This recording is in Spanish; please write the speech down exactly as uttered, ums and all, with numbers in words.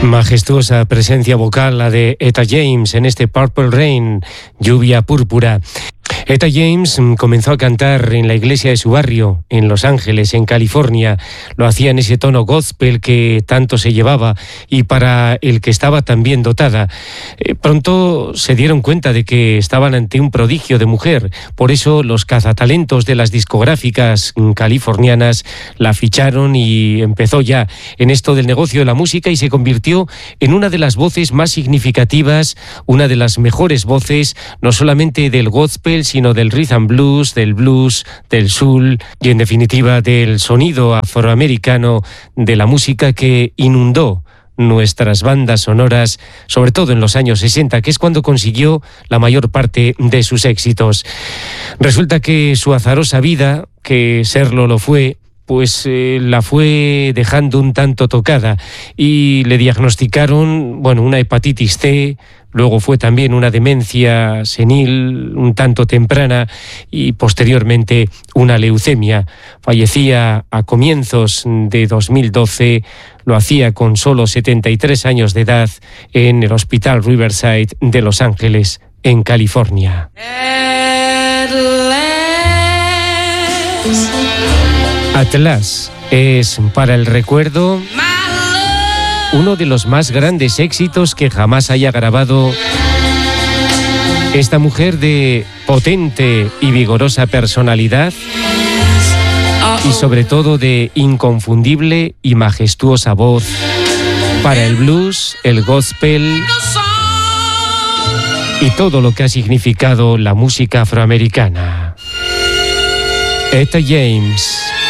Majestuosa presencia vocal la de Etta James en este Purple Rain, lluvia púrpura. Etta James comenzó a cantar en la iglesia de su barrio, en Los Ángeles, en California. Lo hacía en ese tono gospel que tanto se llevaba y para el que estaba tan bien dotada. Eh, pronto se dieron cuenta de que estaban ante un prodigio de mujer. Por eso los cazatalentos de las discográficas californianas la ficharon y empezó ya en esto del negocio de la música y se convirtió en una de las voces más significativas, una de las mejores voces, no solamente del gospel, sino del rhythm and blues, del blues, del soul y en definitiva del sonido afroamericano de la música que inundó nuestras bandas sonoras, sobre todo en los años sesenta, que es cuando consiguió la mayor parte de sus éxitos. Resulta que su azarosa vida, que serlo lo fue, pues eh, la fue dejando un tanto tocada y le diagnosticaron, bueno, una hepatitis C. Luego fue también una demencia senil un tanto temprana y posteriormente una leucemia. Fallecía a comienzos de dos mil doce, lo hacía con solo setenta y tres años de edad en el Hospital Riverside de Los Ángeles, en California. Atlas es para el recuerdo uno de los más grandes éxitos que jamás haya grabado esta mujer de potente y vigorosa personalidad y sobre todo de inconfundible y majestuosa voz para el blues, el gospel y todo lo que ha significado la música afroamericana. Etta James.